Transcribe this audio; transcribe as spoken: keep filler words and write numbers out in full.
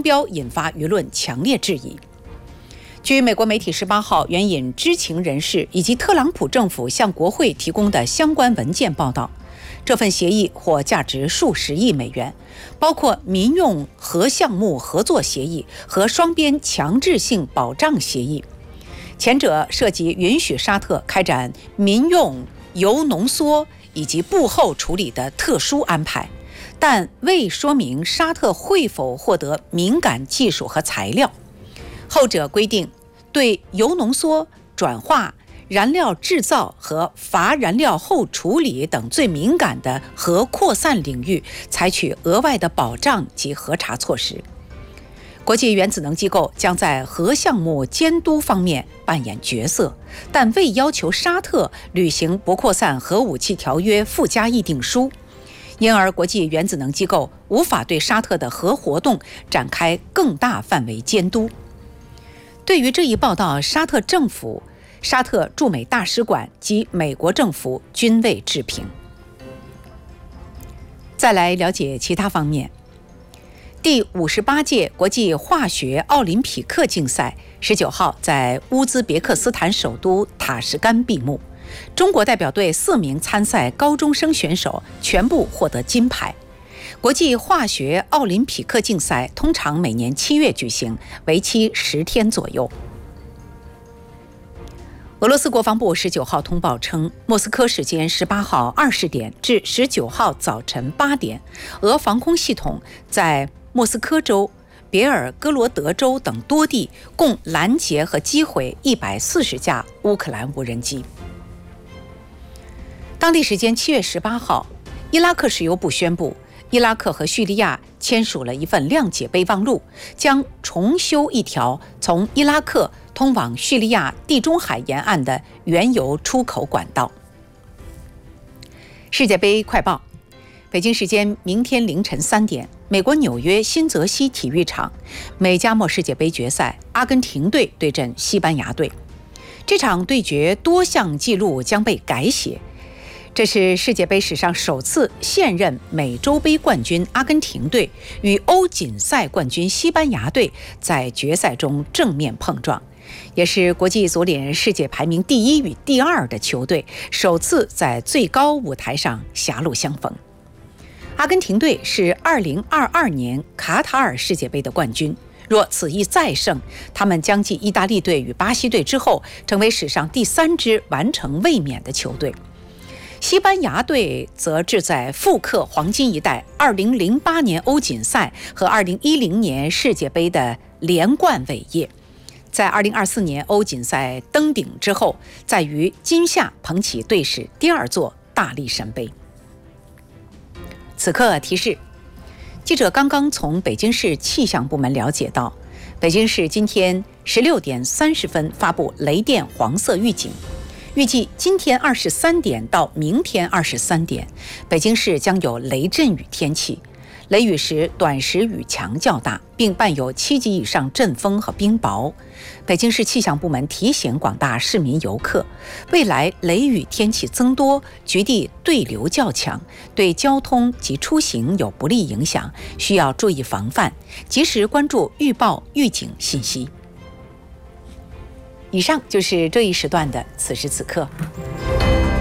标引发舆论强烈质疑。据美国媒体十八号援引知情人士以及特朗普政府向国会提供的相关文件报道，这份协议或价值数十亿美元，包括民用核项目合作协议和双边强制性保障协议。前者涉及允许沙特开展民用铀浓缩以及步后处理的特殊安排，但未说明沙特会否获得敏感技术和材料。后者规定对铀浓缩、转化、燃料制造和乏燃料后处理等最敏感的核扩散领域采取额外的保障及核查措施。国际原子能机构将在核项目监督方面扮演角色，但未要求沙特履行不扩散核武器条约附加议定书，因而国际原子能机构无法对沙特的核活动展开更大范围监督。对于这一报道，沙特政府、沙特驻美大使馆及美国政府均未置评。再来了解其他方面。第五十八届国际化学奥林匹克竞赛十九号在乌兹别克斯坦首都塔什干闭幕，中国代表队四名参赛高中生选手全部获得金牌。国际化学奥林匹克竞赛通常每年七月举行，为期十天左右。俄罗斯国防部十九号通报称，莫斯科时间十八号二十点至十九号早晨八点，俄防空系统在莫斯科州、别尔哥罗德州等多地共拦截和击毁一百四十架乌克兰无人机。当地时间七月十八号，伊拉克石油部宣布，伊拉克和叙利亚签署了一份谅解备忘录，将重修一条从伊拉克通往叙利亚地中海沿岸的原油出口管道。世界杯快报：北京时间明天凌晨三点，美国纽约新泽西体育场，美加墨世界杯决赛，阿根廷队对阵西班牙队。这场对决多项纪录将被改写。这是世界杯史上首次现任美洲杯冠军阿根廷队与欧锦赛冠军西班牙队在决赛中正面碰撞，也是国际足联世界排名第一与第二的球队首次在最高舞台上狭路相逢。阿根廷队是二零二二年卡塔尔世界杯的冠军，若此役再胜，他们将继意大利队与巴西队之后，成为史上第三支完成卫冕的球队。西班牙队则志在复刻黄金一代二零零八年欧锦赛和二零一零年世界杯的连冠伟业，在二零二四年欧锦赛登顶之后，再于今夏捧起队史第二座大力神杯。此刻提示，记者刚刚从北京市气象部门了解到，北京市今天十六点三十分发布雷电黄色预警。预计今天二十三点到明天二十三点，北京市将有雷阵雨天气，雷雨时短时雨强较大，并伴有七级以上阵风和冰雹。北京市气象部门提醒广大市民游客，未来雷雨天气增多，局地对流较强，对交通及出行有不利影响，需要注意防范，及时关注预报预警信息。以上就是这一时段的此时此刻。